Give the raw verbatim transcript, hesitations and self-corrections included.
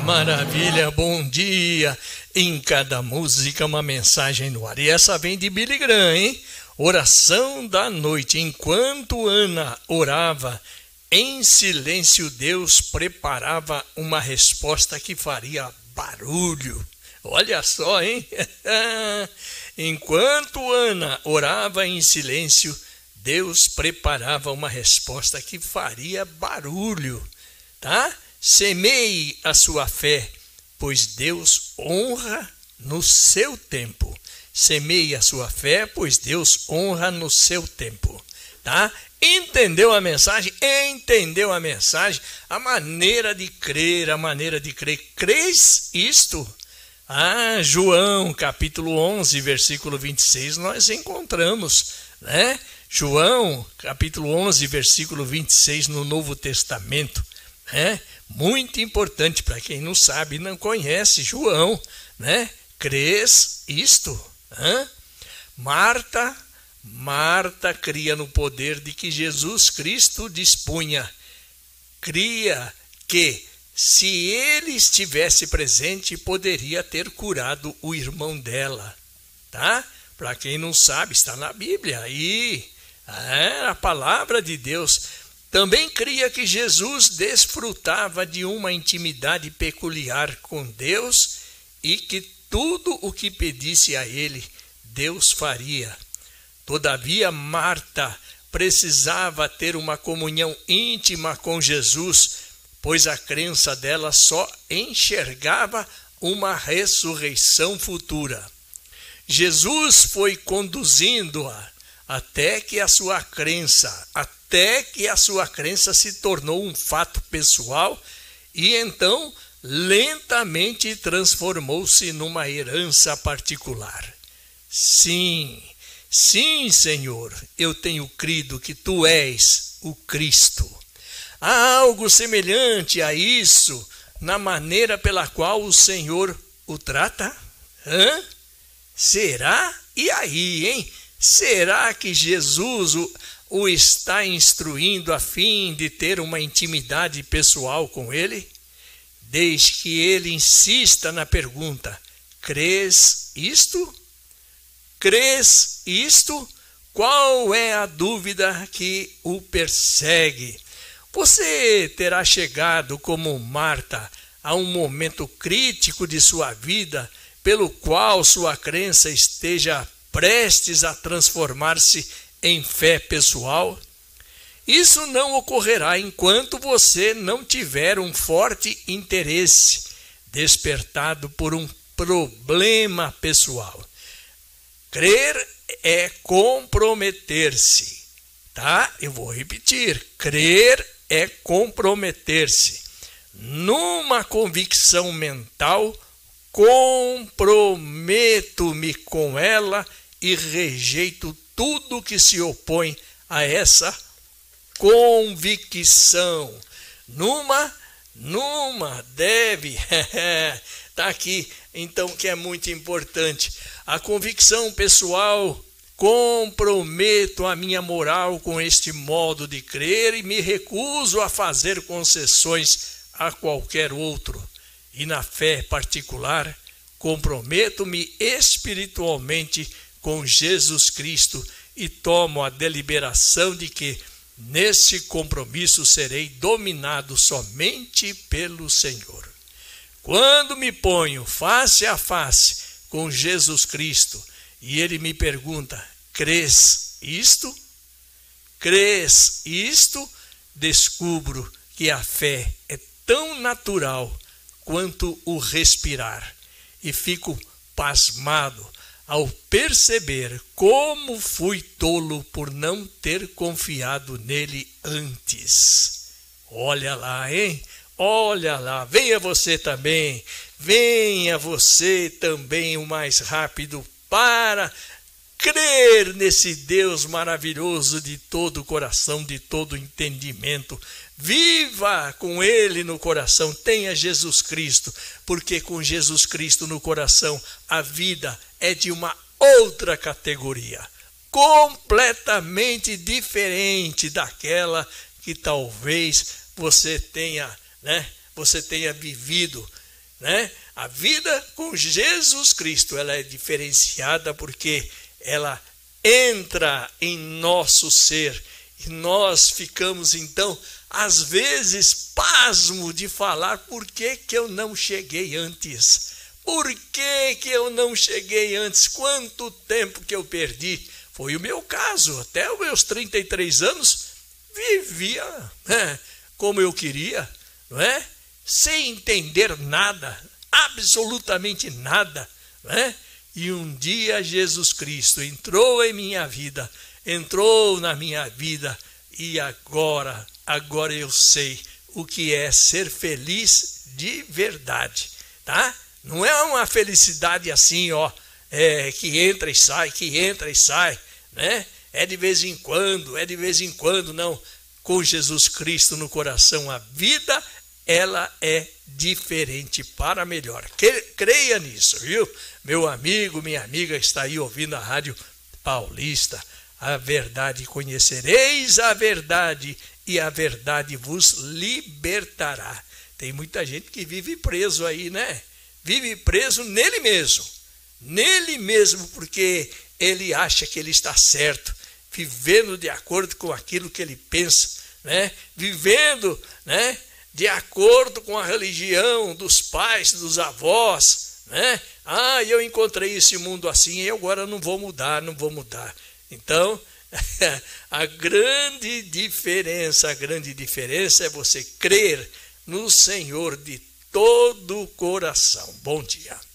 maravilha, bom dia. Em cada música uma mensagem no ar. E essa vem de Billy Graham, hein? Oração da noite. Enquanto Ana orava, em silêncio Deus preparava uma resposta que faria barulho. Olha só, hein? Enquanto Ana orava em silêncio, Deus preparava uma resposta que faria barulho, tá? Semeie a sua fé, pois Deus honra no seu tempo. Semeie a sua fé, pois Deus honra no seu tempo, tá? Entendeu a mensagem? Entendeu a mensagem? A maneira de crer, a maneira de crer. Crês isto? Ah, João, capítulo onze, versículo vinte e seis, nós encontramos, né? João, capítulo onze, versículo vinte e seis, no Novo Testamento, né? Muito importante para quem não sabe, não conhece João, né? Crês isto? Hã? Marta, Marta cria no poder de que Jesus Cristo dispunha. Cria que, se ele estivesse presente, poderia ter curado o irmão dela, tá? Para quem não sabe, está na Bíblia aí, é a palavra de Deus. Também cria que Jesus desfrutava de uma intimidade peculiar com Deus e que tudo o que pedisse a ele, Deus faria. Todavia, Marta precisava ter uma comunhão íntima com Jesus, pois a crença dela só enxergava uma ressurreição futura. Jesus foi conduzindo-a até que a sua crença, até que a sua crença se tornou um fato pessoal e então lentamente transformou-se numa herança particular. Sim, sim, Senhor, eu tenho crido que Tu és o Cristo. Há algo semelhante a isso na maneira pela qual o Senhor o trata? Hã? Será? E aí, hein? Será que Jesus o, o está instruindo a fim de ter uma intimidade pessoal com ele? Desde que ele insista na pergunta: crês isto? Crês isto? Qual é a dúvida que o persegue? Você terá chegado como Marta a um momento crítico de sua vida pelo qual sua crença esteja prestes a transformar-se em fé pessoal? Isso não ocorrerá enquanto você não tiver um forte interesse despertado por um problema pessoal. Crer é comprometer-se, tá? Eu vou repetir. Crer é comprometer-se. Numa convicção mental, comprometo-me com ela e rejeito tudo que se opõe a essa convicção. Numa, numa, deve, está aqui, então, que é muito importante. A convicção pessoal, comprometo a minha moral com este modo de crer e me recuso a fazer concessões a qualquer outro. E na fé particular, comprometo-me espiritualmente com Jesus Cristo e tomo a deliberação de que, nesse compromisso, serei dominado somente pelo Senhor. Quando me ponho face a face com Jesus Cristo e ele me pergunta: crês isto? Crês isto? Descubro que a fé é tão natural quanto o respirar, e fico pasmado ao perceber como fui tolo por não ter confiado nele antes. Olha lá, hein? Olha lá, venha você também, venha você também o mais rápido para crer nesse Deus maravilhoso de todo o coração, de todo o entendimento. Viva com ele no coração, tenha Jesus Cristo, porque com Jesus Cristo no coração a vida é de uma outra categoria, completamente diferente daquela que talvez você tenha, né, você tenha vivido né? A vida com Jesus Cristo, ela é diferenciada porque ela entra em nosso ser e nós ficamos então, às vezes, pasmo de falar: por que que eu não cheguei antes? Por que que eu não cheguei antes? Quanto tempo que eu perdi? Foi o meu caso, até os meus trinta e três anos, vivia, né, como eu queria, não é? Sem entender nada, absolutamente nada, né? E um dia Jesus Cristo entrou em minha vida, entrou na minha vida, e agora, agora eu sei o que é ser feliz de verdade, tá? Não é uma felicidade assim, ó, é, que entra e sai, que entra e sai, né? É de vez em quando, é de vez em quando, não. Com Jesus Cristo no coração, a vida, ela é diferente para melhor. Creia nisso, viu? Meu amigo, minha amiga que está aí ouvindo a Rádio Paulista, a verdade conhecereis a verdade e a verdade vos libertará. Tem muita gente que vive preso aí, né? Vive preso nele mesmo, nele mesmo, porque ele acha que ele está certo, vivendo de acordo com aquilo que ele pensa, né? Vivendo, né, de acordo com a religião dos pais, dos avós, né? Ah, eu encontrei esse mundo assim, e agora não vou mudar, não vou mudar. Então, a grande diferença, a grande diferença é você crer no Senhor de todo o coração. Bom dia.